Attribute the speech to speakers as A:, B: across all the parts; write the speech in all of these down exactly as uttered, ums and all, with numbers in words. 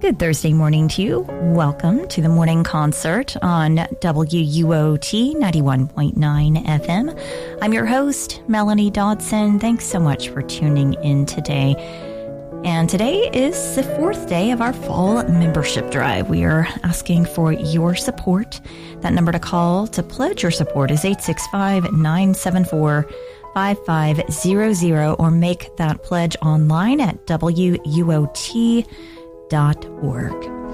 A: Good Thursday morning to you. Welcome to the morning concert on W U O T ninety-one point nine F M. I'm your host, Melanie Dodson. Thanks so much for tuning in today. And today is the fourth day of our fall membership drive. We are asking for your support. That number to call to pledge your support is eight six five, nine seven four, five five zero zero or make that pledge online at W U O T dot org.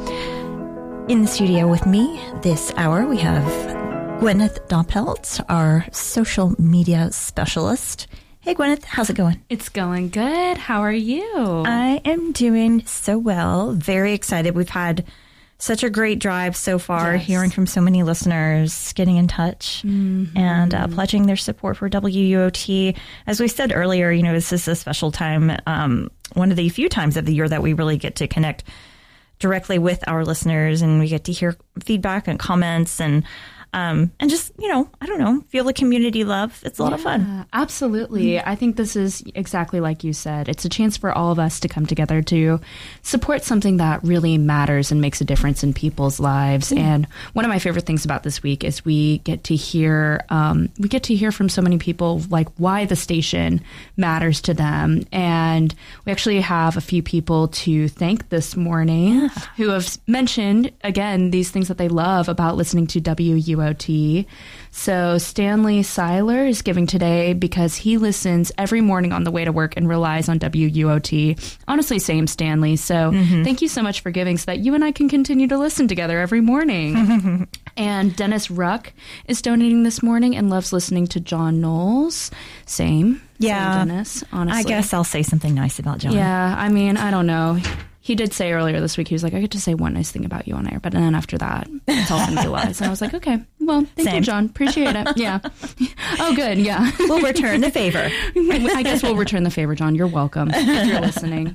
A: In the studio with me this hour, we have Gwyneth Doppelt, our social media specialist. Hey, Gwyneth, how's it going?
B: It's going good. How are you?
A: I am doing so well. Very excited. We've had such a great drive so far, yes. Hearing from so many listeners, getting in touch, mm-hmm. and uh, pledging their support for W U O T. As we said earlier, you know, this is a special time, um, one of the few times of the year that we really get to connect directly with our listeners, and we get to hear feedback and comments and Um, and just, you know, I don't know, feel the community love. It's a lot
B: yeah,
A: of fun.
B: Absolutely. Mm-hmm. I think this is exactly like you said. It's a chance for all of us to come together to support something that really matters and makes a difference in people's lives. Mm-hmm. And one of my favorite things about this week is we get to hear, um, we get to hear from so many people, like why the station matters to them. And we actually have a few people to thank this morning yeah. who have mentioned, again, these things that they love about listening to W U O T. So Stanley Seiler is giving today because he listens every morning on the way to work and relies on W U O T. Honestly, same Stanley. So mm-hmm. thank you so much for giving so that you and I can continue to listen together every morning. And Dennis Ruck is donating this morning and loves listening to John Knowles. Same.
A: Yeah.
B: Same Dennis, honestly.
A: I guess I'll say something nice about John.
B: Yeah. I mean, I don't know. He did say earlier this week, he was like, I get to say one nice thing about you on air, but then after that, it's all going to be lies. And I was like, okay, well, thank
A: Same.
B: you, John. Appreciate it. Yeah. Oh, good. Yeah.
A: We'll return the favor.
B: I guess we'll return the favor, John. You're welcome if you're listening.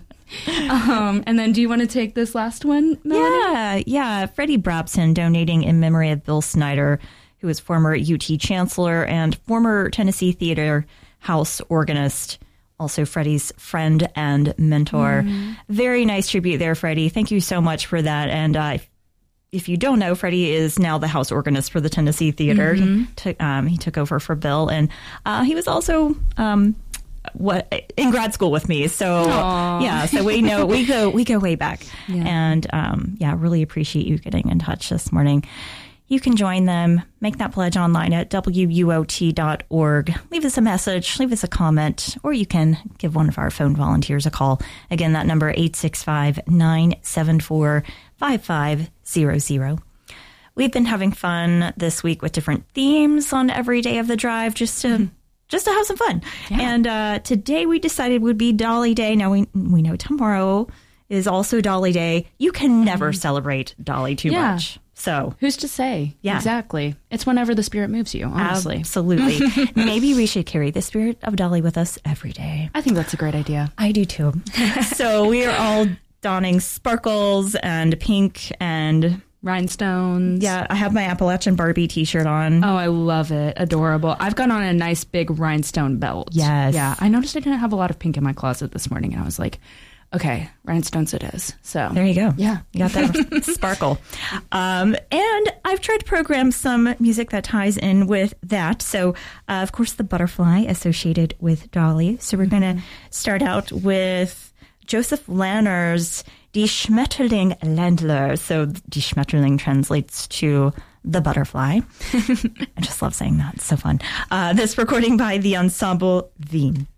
B: Um, and then do you want to take this last one, Melanie?
A: Yeah. Yeah. Freddie Brabson donating in memory of Bill Snyder, who was former U T chancellor and former Tennessee Theater House organist. Also Freddie's friend and mentor. Mm. Very nice tribute there, Freddie. Thank you so much for that. And uh, if you don't know, Freddie is now the house organist for the Tennessee Theater. Mm-hmm. T- um, he took over for Bill. And uh, he was also um, what in grad school with me. So,
B: Aww.
A: yeah, so we know, we go we go way back.
B: Yeah.
A: And, um, yeah, really appreciate you getting in touch this morning. You can join them, make that pledge online at W U O T dot org. Leave us a message, leave us a comment, or you can give one of our phone volunteers a call. Again, that number eight six five, nine seven four, five five zero zero. We've been having fun this week with different themes on every day of the drive just to mm-hmm. just to have some fun. Yeah. And uh, today we decided would be Dolly Day. Now we we know tomorrow is also Dolly Day. You can never mm-hmm. celebrate Dolly too
B: yeah.
A: much. So
B: who's to say?
A: Yeah.
B: Exactly. It's whenever the spirit moves you, honestly.
A: Absolutely. Maybe we should carry the spirit of Dolly with us every day.
B: I think that's a great idea.
A: I do too. So we are all donning sparkles and pink and
B: rhinestones.
A: Yeah, I have my Appalachian Barbie t-shirt on.
B: Oh, I love it. Adorable. I've got on a nice big rhinestone belt.
A: Yes.
B: Yeah. I noticed I didn't have a lot of pink in my closet this morning, and I was like, okay, rhinestones it is. So
A: there you go.
B: Yeah.
A: You got that sparkle. Um, and I've tried to program some music that ties in with that. So, uh, of course, the butterfly associated with Dolly. So we're mm-hmm. going to start out with Joseph Lanner's Die Schmetterling Ländler. So Die Schmetterling translates to the butterfly. I just love saying that. It's so fun. Uh, this recording by the Ensemble Wien.